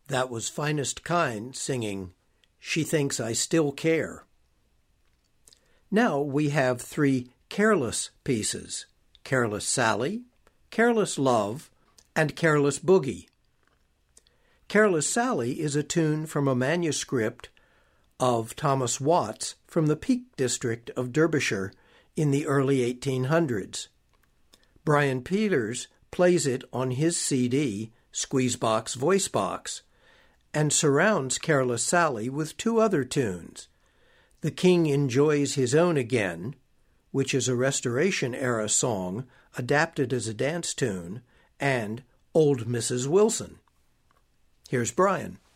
That was Finest Kind singing She Thinks I Still Care. Now we have 3 careless pieces: Careless Sally, Careless Love, and Careless Boogie. Careless Sally is a tune from a manuscript of Thomas Watts from the Peak District of Derbyshire in the early 1800s. Brian Peters plays it on his CD, Squeezebox Voicebox, and surrounds Careless Sally with 2 other tunes: The King Enjoys His Own Again, which is a Restoration-era song adapted as a dance tune, and Old Mrs. Wilson. Here's Brian.